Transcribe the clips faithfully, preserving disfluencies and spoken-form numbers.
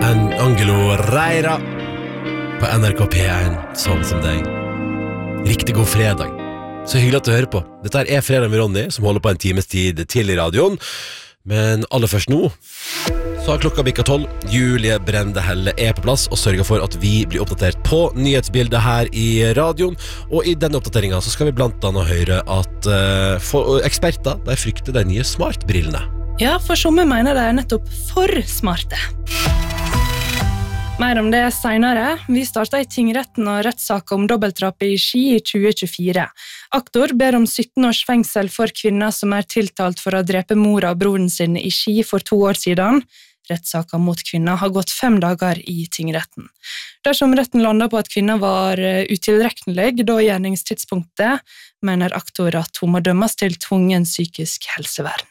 An- Angelo Reira på N R K P én, sånn som deg. Riktig god fredag. Så hyggelig at du hører på. Dette er Fredag med Ronny, som holder på en times tid til i radioen. Men aller først nå så har klokka bikket tolv. Julie Brende Helle er på plass og sørger for at vi blir oppdatert på nyhetsbildet her i radioen. Og i denne oppdateringen så skal vi blant annet høre at uh, for, eksperter de frykter de nye smartbrillene. Ja, for somme mener de er nettopp for smarte. Mer om det senere. Vi starter i tingretten og rettssaker om dobbeltdrap i Ski i tjue tjuefire. Aktor ber om sytten års fengsel for kvinner som er tiltalt for å drepe mora og broren sin i Ski for to år siden. Rettssaker mot kvinner har gått fem dager i tingretten. Dersom retten lander på at kvinner var utilrekkelig da gjerningstidspunktet, mener aktor at hun må dømmes til tvungen psykisk helsevern.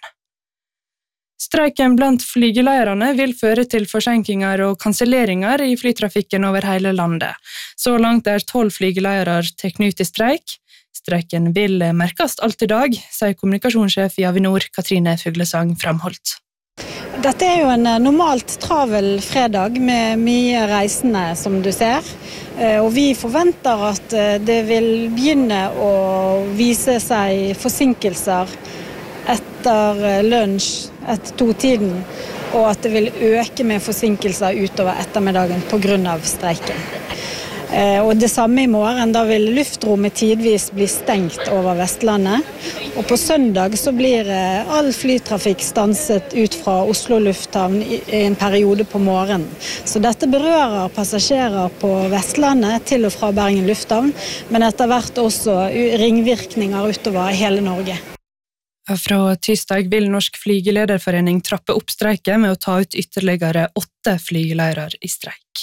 Streiken blant flygeleierne vil føre til forsinkinger og kanselleringer i flytrafikken over hele landet. Så langt er tolv flygeleiere tatt ut i streik. Streiken vil merkes alt i dag, sier kommunikasjonssjef i Avinor, Katrine Fuglesang Framholdt. Dette er jo en normalt travel fredag med mye reisende, som du ser. Og vi forventer at det vil begynne å vise seg forsinkelser etter lunsj, etter to-tiden, og at det vil øke med forsinkelser utover ettermiddagen på grunn av streiken. Og det samme i morgen, da vil luftrommet tidvis bli stengt over Vestlandet, og på søndag så blir all flytrafikk stanset ut fra Oslo lufthavn i en periode på morgenen. Så dette berører passasjerer på Vestlandet til og fra Bergen lufthavn, men etter hvert også ringvirkninger utover hele Norge. Fra tirsdag vil Norsk Flygelederforening trappe opp streiken med å ta ut ytterligere åtte flygeleirer i streik.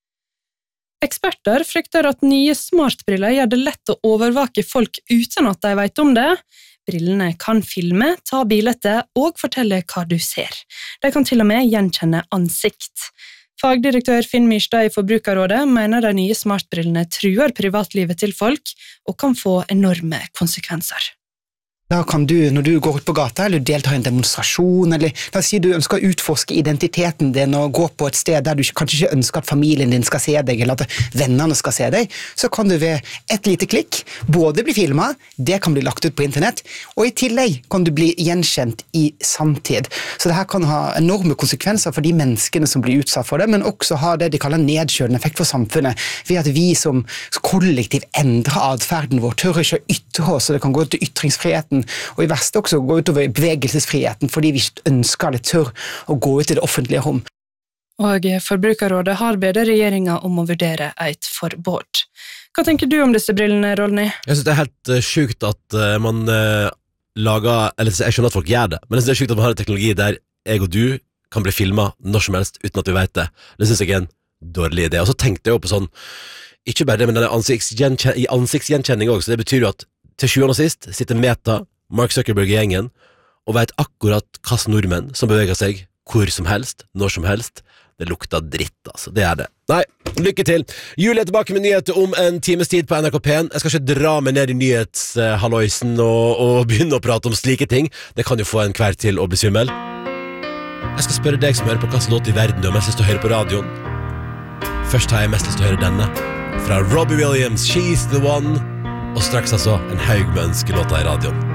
Eksperter frykter at nye smartbriller gjør det lett å overvake folk uten at de vet om det. Brillene kan filme, ta bilder og fortelle hva du ser. De kan til og med gjenkjenne ansikt. Fagdirektør Finn Myrstad i Forbrukerrådet mener de nye smartbrillene truer privatlivet til folk og kan få enorme konsekvenser. Da kan du, når du går ut på gata, eller deltar i en demonstrasjon, eller la oss si du ønsker å utforske identiteten din og gå på et sted der du kanskje ikke ønsker at familien din skal se deg, eller at vennene skal se deg, så kan du ved et lite klikk både bli filmet, det kan bli lagt ut på internett, og i tillegg kan du bli gjenkjent i samtid. Så det her kan ha enorme konsekvenser for de menneskene som blir utsatt for det, men også ha det de kaller nedkjølende effekt for samfunnet, ved at vi som kollektiv endrer adferden vår, tør ikke å ytre oss, så det kan gå til ytringsfriheten, og i verste også gå utover bevegelsesfriheten fordi vi ikke ønsker eller tør å gå ut i det offentlige rom. Og Forbrukerrådet har bedt regjeringen om å vurdere et forbud. Hva tenker du om disse brillene, Ronny? Jeg synes det er helt uh, sykt at uh, man uh, lager, eller jeg skjønner at folk gjør det, men jeg synes det er sykt at man har en teknologi der jeg og du kan bli filmet når som helst uten at vi vet det. Det synes jeg er en dårlig idé. Og så tenkte jeg jo på sånn, ikke bare det, men den ansiktsgjenkjen- i ansiktsgjenkjenning også, så det betyr jo at til sjuende og sist sitter Meta, Mark Zuckerberg i gjengen, og vet akkurat hvilke nordmenn som beveger seg hvor som helst, når som helst. Det lukter dritt, altså. Det er det. Nei, lykke til. Julie er tilbake med nyheter om en times tid på N R K P én. Jeg skal ikke dra meg ned i nyhetshalloisen og, og begynne å prate om slike ting. Det kan jo få en hver til å bli svimmel. Jeg skal spørre deg som hører på hvilken låt i verden du har mest lyst til å høre på radioen. Først har jeg mest lyst til å høre denne. Fra Robbie Williams, She's the One. Og straks altså en haug med ønskelåter i radioen.